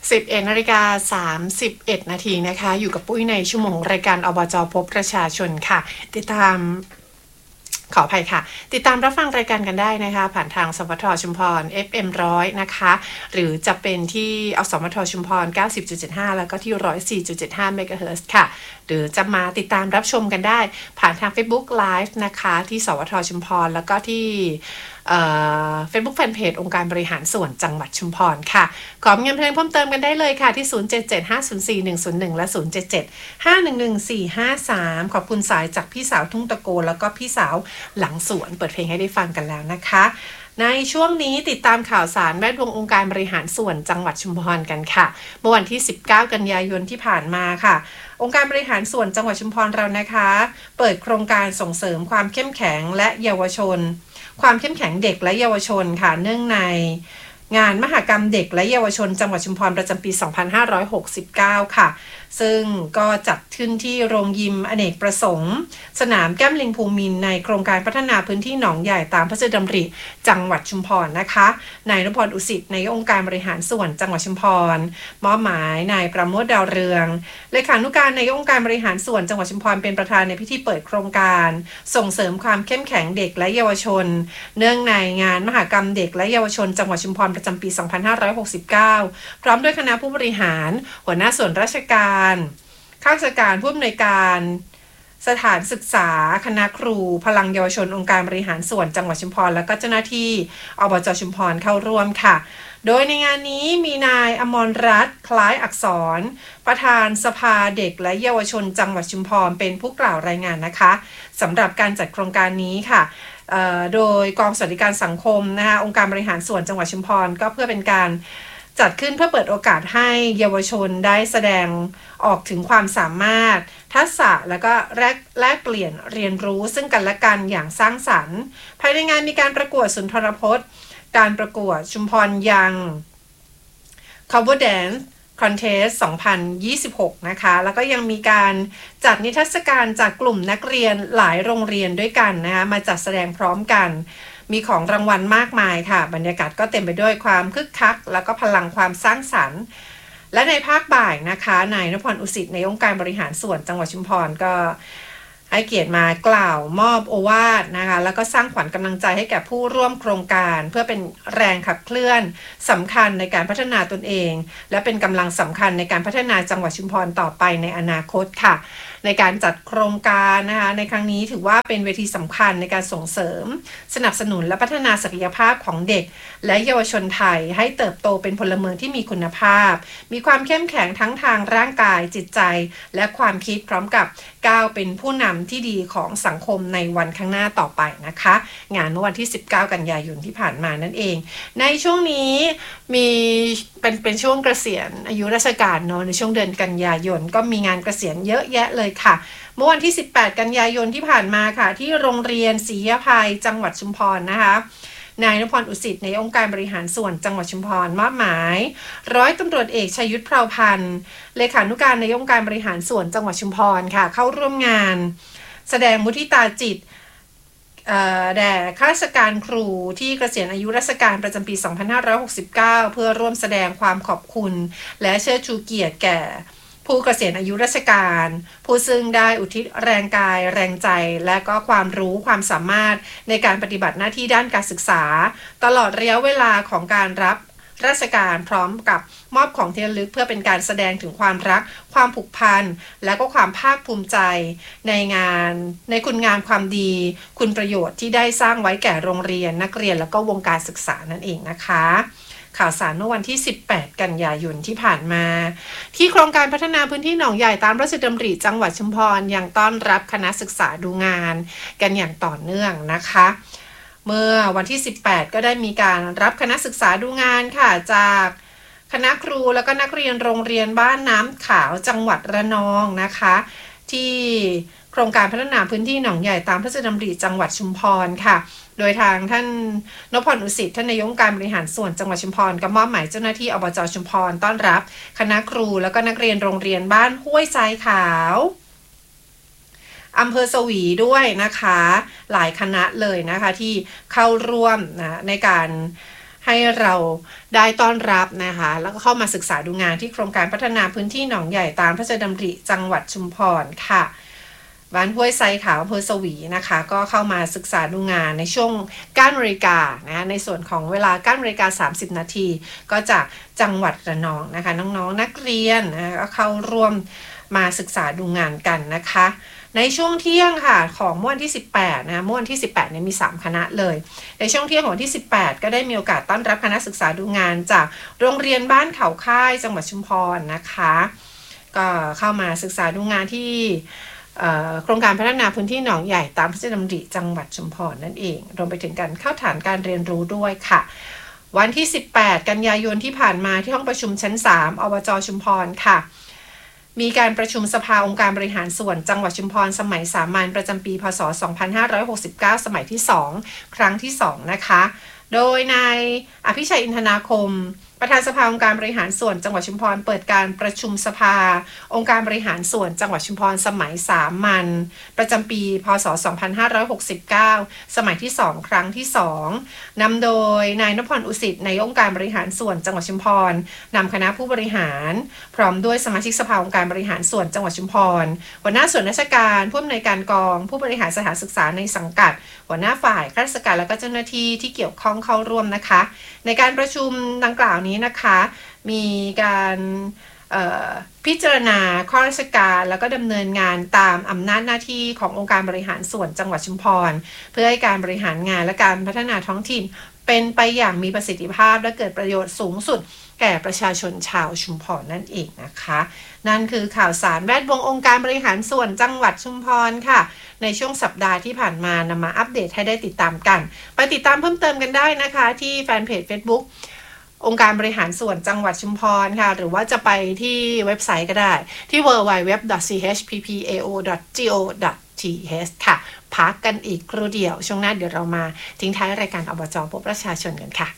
11:31 นาทีนะคะอยู่กับปุ้ยในชั่วโมงรายการอบจ.พบประชาชนค่ะติดตามขออภัยค่ะติดตามรับฟังรายการกันได้นะคะผ่านทางสพทชุมพร FM 100นะคะหรือจะเป็นที่อสมทชุมพร 90.75 แล้วก็ที่ 104.75 เมกะเฮิรตซ์ค่ะหรือจะมาติดตามรับชมกันได้ผ่านทาง Facebook Live นะคะที่สพทชุมพรแล้วก็ที่Facebook Fanpage องค์การบริหารส่วนจังหวัดชุมพรค่ะขอเงินเพลงเพิ่มเติมกันได้เลยค่ะที่ 0775041001 และ 07711453 ขอบคุณสายจากพี่สาวทุ่งตะโกแล้วก็พี่สาวหลังสวนเปิดเพลงให้ได้ฟังกันแล้วนะคะในช่วงนี้ติดตามข่าวสารแวดวงองค์การบริหารส่วนจังหวัดชุมพรกันค่ะเมื่อวันที่19กันยายนที่ผ่านมาค่ะองค์การบริหารส่วนจังหวัดชุมพรเรานะคะเปิดโครงการส่งเสริมความเข้มแข็งและเยาวชนความเข้มแข็งเด็กและเยาวชนค่ะเนื่องในงานมหกรรมเด็กและเยาวชนจังหวัดชุมพรประจำปี 2569 ค่ะซึ่งก็จัดขึ้นที่โรงยิมอเนกประสงค์สนามแก้มลิงภูมินในโครงการพัฒนาพื้นที่หนองใหญ่ตามพระราชดำริจังหวัดชุมพรนะคะนายนพอุสิทธิ์ในองค์การบริหารส่วนจังหวัดชุมพรมอบหมายนายประโมทดาวเรืองเลขานุการในองค์การบริหารส่วนจังหวัดชุมพรเป็นประธานในพิธีเปิดโครงการส่งเสริมความเข้มแข็งเด็กและเยาวชนเนื่องในงานมหกรรมเด็กและเยาวชนจังหวัดชุมพรประจำปี 2569 พร้อมด้วยคณะผู้บริหารหัวหน้าส่วนราชการข้าราชการผู้อำนวยการสถานศึกษาคณะครูพลังเยาวชนองค์การบริหารส่วนจังหวัดชุมพรและก็เจ้าหน้าที่อบจ.ชุมพรเข้าร่วมค่ะโดยในงานนี้มีนายอมรรัตน์คล้ายอักษรประธานสภาเด็กและเยาวชนจังหวัดชุมพรเป็นผู้กล่าวรายงานนะคะสำหรับการจัดโครงการนี้ค่ะโดยกองสวัสดิการสังคมนะคะองค์การบริหารส่วนจังหวัดชุมพรก็เพื่อเป็นการจัดขึ้นเพื่อเปิดโอกาสให้เยาวชนได้แสดงออกถึงความสามารถทักษะและก็แลกเปลี่ยนเรียนรู้ซึ่งกันและกันอย่างสร้างสรรค์ภายในงานมีการประกวดสุนทรพจน์การประกวดชุมพรยัง Cover Dance Contest 2026 นะคะแล้วก็ยังมีการจัดนิทรรศการจากกลุ่มนักเรียนหลายโรงเรียนด้วยกันนะคะมาจัดแสดงพร้อมกันมีของรางวัลมากมายค่ะบรรยากาศก็เต็มไปด้วยความคึกคักแล้วก็พลังความสร้างสรรค์และในภาคบ่ายนะคะนายนพอุสิทธิ์ในองค์การบริหารส่วนจังหวัดชุมพรก็ให้เกียรติมากล่าวมอบโอวาทนะคะแล้วก็สร้างขวัญกำลังใจให้แก่ผู้ร่วมโครงการเพื่อเป็นแรงขับเคลื่อนสำคัญในการพัฒนาตนเองและเป็นกำลังสำคัญในการพัฒนาจังหวัดชุมพรต่อไปในอนาคตค่ะในการจัดโครงการนะคะในครั้งนี้ถือว่าเป็นเวทีสำคัญในการส่งเสริมสนับสนุนและพัฒนาศักยภาพของเด็กและเยาวชนไทยให้เติบโตเป็นพลเมืองที่มีคุณภาพมีความเข้มแข็งทั้งทางร่างกายจิตใจและความคิดพร้อมกับก้าวเป็นผู้นำที่ดีของสังคมในวันข้างหน้าต่อไปนะคะงานเมื่อวันที่19กันยายนที่ผ่านมานั่นเองในช่วงนี้มีเป็นช่วงเกษียณอายุราชการเนาะในช่วงเดือนกันยายนก็มีงานเกษียณเยอะแยะเลยค่ะเมื่อวันที่18กันยายนที่ผ่านมาค่ะที่โรงเรียนศรียภัยจังหวัดชุมพรนะคะนายนพอุสิทธิ์ในองค์การบริหารส่วนจังหวัดชุมพรมอบหมายร้อยตำรวจเอกชัยยุทธเพลาพันธ์เลขานุการในองค์การบริหารส่วนจังหวัดชุมพรค่ะเข้าร่วมงานแสดงมุทิตาจิตแด่ข้าราชการครูที่เกษียณอายุราชการประจำปี 2569 เพื่อร่วมแสดงความขอบคุณและเชิดชูเกียรติแก่ผู้เกษียณอายุราชการผู้ซึ่งได้อุทิศแรงกายแรงใจและก็ความรู้ความสามารถในการปฏิบัติหน้าที่ด้านการศึกษาตลอดระยะเวลาของการรับราชการพร้อมกับมอบของที่ระลึกเพื่อเป็นการแสดงถึงความรักความผูกพันและก็ความภาคภูมิใจในคุณงามความดีคุณประโยชน์ที่ได้สร้างไว้แก่โรงเรียนนักเรียนและก็วงการศึกษานั่นเองนะคะข่าวสารเมื่อวันที่18กันยายนที่ผ่านมาที่โครงการพัฒนาพื้นที่หนองใหญ่ตามพระราชดำริจังหวัดชุมพรยังต้อนรับคณะศึกษาดูงานกันอย่างต่อเนื่องนะคะเมื่อวันที่18ก็ได้มีการรับคณะศึกษาดูงานค่ะจากคณะครูแล้วก็นักเรียนโรงเรียนบ้านน้ำขาวจังหวัดระนองนะคะที่โครงการพัฒนาพื้นที่หนองใหญ่ตามพระราชดำริจังหวัดชุมพรค่ะโดยทางท่านนพอุสิทธิ์ท่านนายกองค์การบริหารส่วนจังหวัดชุมพรก็มอบหมายเจ้าหน้าที่อบจ.ชุมพรต้อนรับคณะครูแล้วก็นักเรียนโรงเรียนบ้านห้วยทรายขาวอำเภอสวีด้วยนะคะหลายคณะเลยนะคะที่เข้าร่วมนะในการให้เราได้ต้อนรับนะคะแล้วก็เข้ามาศึกษาดูงานที่โครงการพัฒนาพื้นที่หนองใหญ่ตามพระราชดำริจังหวัดชุมพรค่ะบ้านห้วยไซขาวอำเภอสวีนะคะก็เข้ามาศึกษาดูงานในช่วง9 นาฬิกานะในส่วนของเวลา9 นาฬิกา 30 นาทีก็จากจังหวัดระนองนะคะน้องๆนักเรียนนะก็เข้าร่วมมาศึกษาดูงานกันนะคะในช่วงเที่ยงค่ะของเมื่อวันที่18นะเมื่อวันที่18เนี่ยมี3คณะเลยในช่วงเที่ยงของวันที่18ก็ได้มีโอกาสต้อนรับคณะศึกษาดูงานจากโรงเรียนบ้านเขาค่ายจังหวัดชุมพรนะคะก็เข้ามาศึกษาดูงานที่โครงการพัฒนาพื้นที่หนองใหญ่ตามพระราชดำริจังหวัดชุมพรนั่นเองรวมไปถึงการเข้าฐานการเรียนรู้ด้วยค่ะวันที่18 กันยายนที่ผ่านมาที่ห้องประชุมชั้น3อบจ.ชุมพรค่ะมีการประชุมสภาองค์การบริหารส่วนจังหวัดชุมพรสมัยสามัญประจำปีพ.ศ. 2569สมัยที่2ครั้งที่2นะคะโดยนายอภิชัยอินทนาคมประธานสภาองค์การบริหารส่วนจังหวัดชุมพรเปิดการประชุมสภาองค์การบริหารส่วนจังหวัดชุมพรสมัยสามัญประจำปีพ.ศ. 2569สมัยที่2ครั้งที่2นำโดยนายนพอุสิตนายองค์การบริหารส่วนจังหวัดชุมพรนำคณะผู้บริหารพร้อมด้วยสมาชิกสภาองค์การบริหารส่วนจังหวัดชุมพรหัวหน้าส่วนราชการผู้อำนวยการกองผู้บริหารสถานศึกษาในสังกัดหัวหน้าฝ่ายข้าราชการและก็เจ้าหน้าที่ที่เกี่ยวข้องเข้าร่วมนะคะในการประชุมดังกล่าวนี้นะคะมีการพิจารณาข้อราชการแล้วก็ดำเนินงานตามอำนาจหน้าที่ขององค์การบริหารส่วนจังหวัดชุมพรเพื่อให้การบริหารงานและการพัฒนาท้องถิ่นเป็นไปอย่างมีประสิทธิภาพและเกิดประโยชน์สูงสุดแก่ประชาชนชาวชุมพรนั่นเองนะคะนั่นคือข่าวสารแวดวงองค์การบริหารส่วนจังหวัดชุมพรค่ะในช่วงสัปดาห์ที่ผ่านมานำมาอัปเดตให้ได้ติดตามกันไปติดตามเพิ่มเติมกันได้นะคะที่แฟนเพจ Facebookองค์การบริหารส่วนจังหวัดชุมพรค่ะหรือว่าจะไปที่เว็บไซต์ก็ได้ที่ www.chppao.go.th ค่ะพักกันอีกครู่เดียวช่วงหน้าเดี๋ยวเรามาทิ้งท้ายรายการอบจ.พบประชาชนกันค่ะ